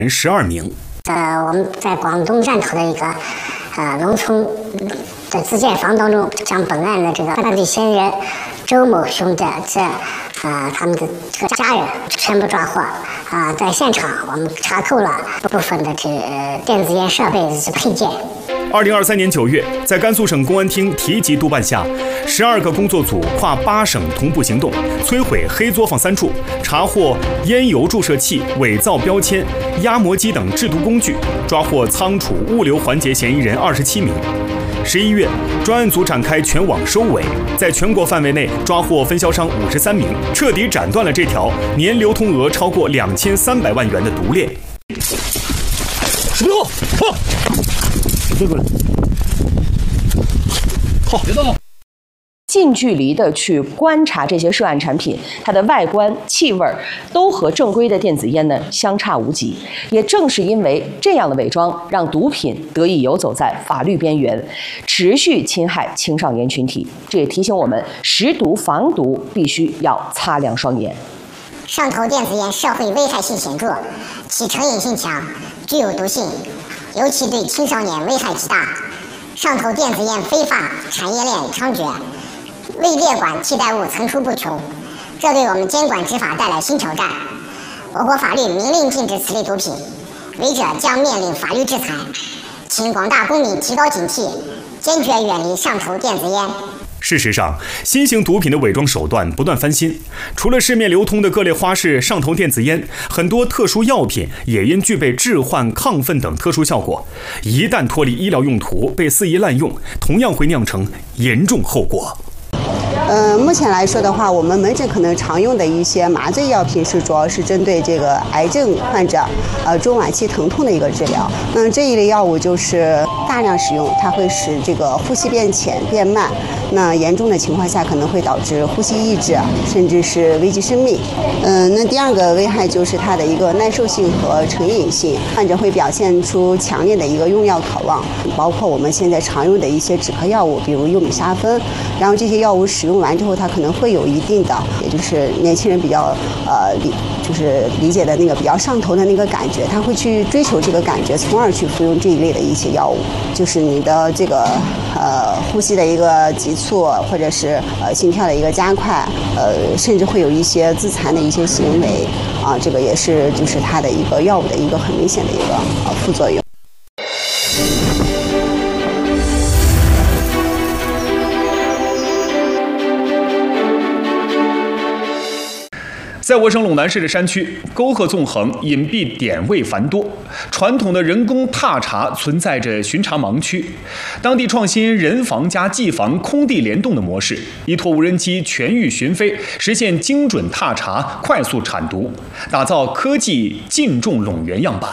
人12名。 我们在广东汕头的一个农村的自建房当中，将本案的这个犯罪嫌疑人周某兄的他们的这个家人全部抓获。在现场我们查扣了部分的电子烟设备及配件。 2023年9月，在甘肃省公安厅提级督办下，12个工作组跨8省同步行动，摧毁黑作坊3处，查获烟油注射器、伪造标签、压模机等制毒工具，抓获仓储物流环节嫌疑人27名。11月，专案组展开全网收尾，在全国范围内抓获分销商53名，彻底斩断了这条年流通额超过2300万元的毒链。 追过来，好，别动。 近距离的去观察这些涉案产品，它的外观、气味都和正规的电子烟呢相差无几。也正是因为这样的伪装，让毒品得以游走在法律边缘，持续侵害青少年群体。这也提醒我们，识毒防毒必须要擦亮双眼。 上头电子烟社会危害性显著，其成瘾性强，具有毒性，尤其对青少年危害极大。上头电子烟非法产业链猖獗，未列管替代物层出不穷，这对我们监管执法带来新挑战。我国法律明令禁止此类毒品，违者将面临法律制裁。请广大公民提高警惕，坚决远离上头电子烟。 事实上，新型毒品的伪装手段不断翻新，除了市面流通的各类花式上头电子烟，很多特殊药品也因具备致幻、亢奋等特殊效果，一旦脱离医疗用途被肆意滥用，同样会酿成严重后果。 目前来说的话，我们门诊可能常用的一些麻醉药品主要是针对这个癌症患者中晚期疼痛的一个治疗。那这一类药物就是大量使用，它会使这个呼吸变浅变慢，那严重的情况下可能会导致呼吸抑制，甚至是危及生命。那第二个危害就是它的一个耐受性和成瘾性，患者会表现出强烈的一个用药渴望，包括我们现在常用的一些止咳药物，比如优美沙芬，然后这些药物使用完之后，它可能会有一定的，也就是年轻人比较理解的那个比较上头的那个感觉，他会去追求这个感觉，从而去服用这一类的一些药物，就是你的这个呼吸的一个急促，或者是心跳的一个加快，甚至会有一些自残的一些行为啊，这个也是就是它的一个药物的一个很明显的一个副作用。 在我省陇南市的山区，沟壑纵横，隐蔽点位繁多，传统的人工踏查存在着巡查盲区。当地创新人防加技防空地联动的模式，依托无人机全域巡飞，实现精准踏查、快速铲毒，打造科技近重陇原样板。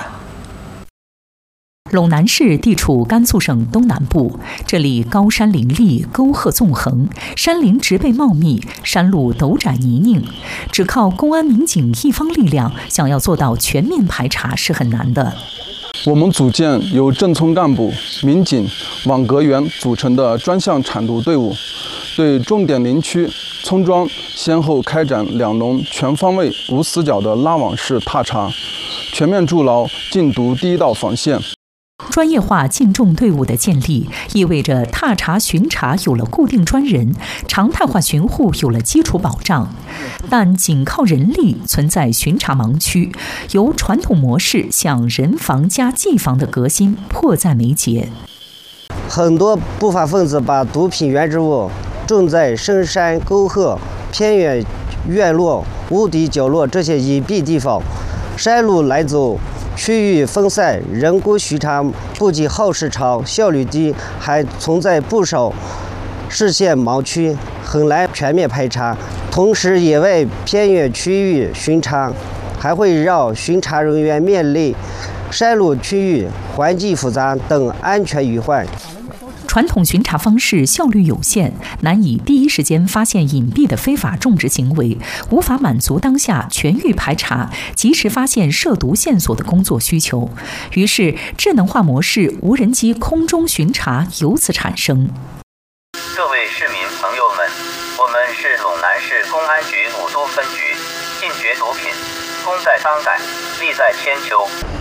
陇南市地处甘肃省东南部，这里高山林立，沟壑纵横，山林植被茂密，山路陡窄泥泞，只靠公安民警一方力量，想要做到全面排查是很难的。 我们组建由镇村干部、民警、网格员组成的专项铲毒队伍，对重点林区、村庄先后开展2轮全方位、无死角的拉网式踏查，全面筑牢禁毒第一道防线。 专业化禁重队伍的建立，意味着踏查巡查有了固定专人，常态化巡护有了基础保障。但仅靠人力存在巡查盲区，由传统模式向人防加技防的革新迫在眉睫。 很多不法分子把毒品原植物种在深山沟壑、偏远院落、无底角落这些隐蔽地方，山路难走，区域分散，人工巡查不仅耗时长、效率低，还存在不少视线盲区，很难全面排查。同时，野外偏远区域巡查还会让巡查人员面临山路区域环境复杂等安全隐患。 传统巡查方式效率有限，难以第一时间发现隐蔽的非法种植行为，无法满足当下全域排查、及时发现涉毒线索的工作需求。于是，智能化模式无人机空中巡查由此产生。 各位市民朋友们，我们是陇南市公安局武都分局，禁绝毒品，功在当代，利在千秋。